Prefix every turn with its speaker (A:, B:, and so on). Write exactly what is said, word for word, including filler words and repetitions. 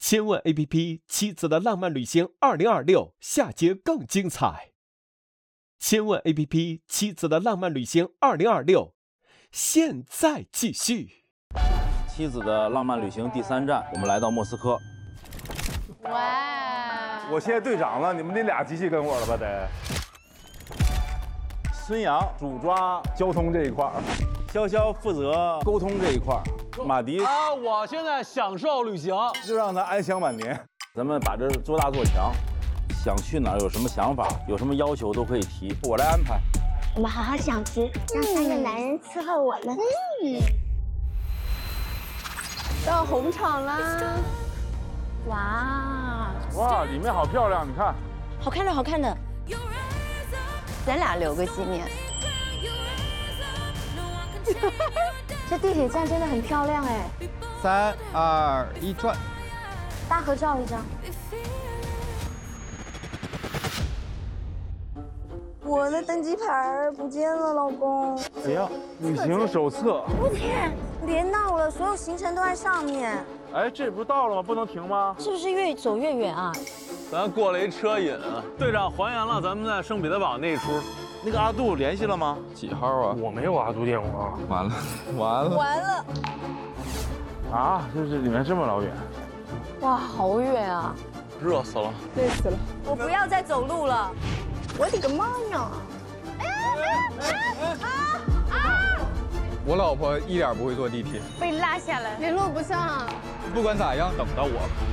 A: 千问 A P P 妻子的浪漫旅行二零二六下节更精彩。千问 A P P 妻子的浪漫旅行二零二六现在继续。
B: 妻子的浪漫旅行第三站，我们来到莫斯科。
C: 哇！
D: 我现在队长了，你们得俩机器跟我了吧？得。孙杨主抓交通这一块儿，潇潇负责沟通这一块儿，马迪
E: 啊，我现在享受旅行，
D: 就让他安享晚年。
B: 咱们把这做大做强，想去哪儿有什么想法，有什么要求都可以提，我来安排。
F: 我们好好享福，让三个男人伺候我们。嗯，
C: 到红场啦！
F: 哇
D: 哇，里面好漂亮，你看，
F: 好看的，好看的。
C: 咱俩留个纪念。
F: 这地铁站真的很漂亮哎！
G: 三二一，转！
F: 大合照一张。
H: 我的登机牌不见了，老公。
D: 哎呀，旅行手册。
H: 我天，别闹了，所有行程都在上面。
D: 哎，这不到了吗？不能停吗？
F: 是不是越走越远啊？
E: 咱过了一车瘾啊！队长还原了咱们在圣彼得堡那一出。
B: 那个阿杜联系了吗？
G: 几号啊？
I: 我没有阿杜电话。
G: 完了，完了，
H: 完了！
D: 啊，这这里面这么老远。
C: 哇，好远啊！
E: 热死了，
C: 累死了！
H: 我不要再走路了。我的个妈呀！
G: 我老婆一点不会坐地铁，
C: 被拉下来，联络不上。
G: 不管咋样，等到我。